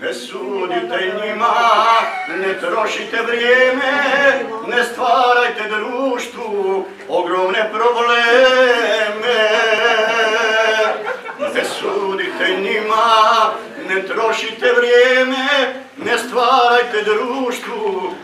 Ne sudite njima, ne trošite vrijeme, ne stvarajte društvu ogromne probleme. Ne sudite njima, ne trošite vrijeme, ne stvarajte društvu